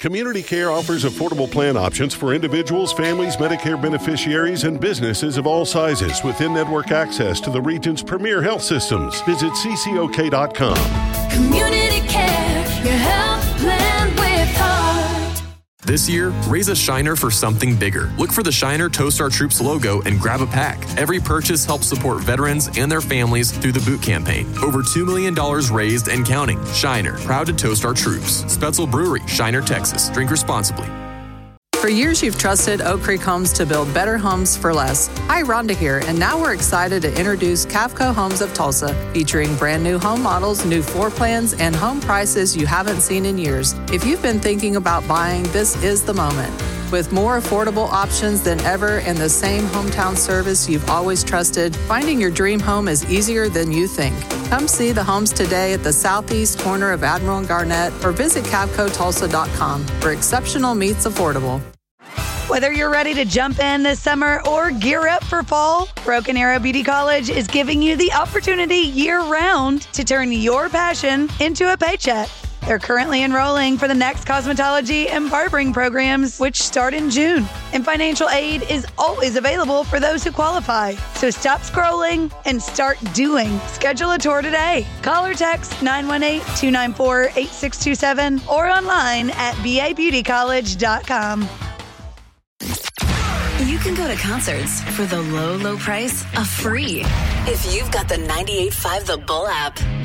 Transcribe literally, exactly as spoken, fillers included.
Community Care offers affordable plan options for individuals, families, Medicare beneficiaries, and businesses of all sizes with in-network access to the region's premier health systems. Visit C C O K dot com. Community Care, your health plan with heart. This year, raise a Shiner for something bigger. Look for the Shiner Toast Our Troops logo and grab a pack. Every purchase helps support veterans and their families through the boot campaign. Over two million dollars raised and counting. Shiner, proud to toast our troops. Spetzel Brewery, Shiner, Texas. Drink responsibly. For years, you've trusted Oak Creek Homes to build better homes for less. Hi, Rhonda here, and now we're excited to introduce Cavco Homes of Tulsa, featuring brand new home models, new floor plans, and home prices you haven't seen in years. If you've been thinking about buying, this is the moment. With more affordable options than ever and the same hometown service you've always trusted, finding your dream home is easier than you think. Come see the homes today at the southeast corner of Admiral and Garnett or visit Cavco Tulsa dot com, where exceptional meets affordable. Whether you're ready to jump in this summer or gear up for fall, Broken Arrow Beauty College is giving you the opportunity year-round to turn your passion into a paycheck. They're currently enrolling for the next cosmetology and barbering programs, which start in June. And financial aid is always available for those who qualify. So stop scrolling and start doing. Schedule a tour today. Call or text nine one eight, two nine four, eight six two seven or online at b a beauty college dot com. You can go to concerts for the low, low price of free if you've got the ninety-eight point five The Bull app.